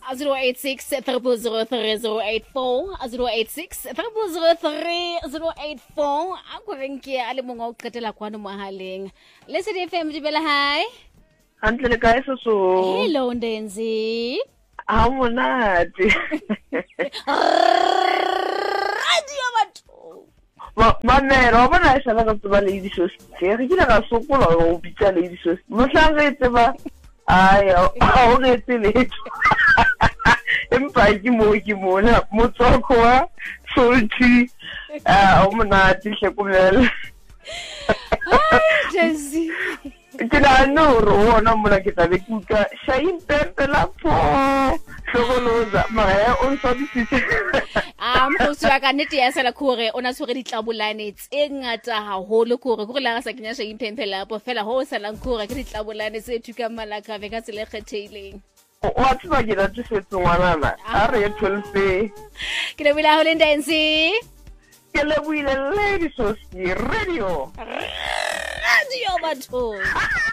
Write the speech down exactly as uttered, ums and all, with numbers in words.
zero eight six, three zero three, zero eight four, zero eight six, three zero three, zero eight four. Ako rin kaya alam mo nga katila ko ano mahaling. Listen F M, Jibela, hi. Hantle le kae so. Hello, Ndenzi. Ha monate. Radio batho. Ma mamero bona isa la ka tba le di so. Ke re ke la sokola o bitsa le di so. Mo tlanga itse ba. Ai, o ne tsile. Empa ke mo ke mo na motsoko wa solti. Ah, o monate hle kumela. Ndenzi. Kila no rona mona ke tabe kuka shayin pepe la po hlokonoza maya on so disitse ah mo tswa ka nete ya sala khore ona tshwere ditlabulane tse ngata haholo khore go la ga sa kenya shayin pepe la po fela ho sala khore ke ditlabulane tse thuka malaka ve ka tsele kgetheileng wa tswa ke la tsetso ngwana na a re twelve ke le bila ho le Ndenzi ke le buile le di so radio Radio batho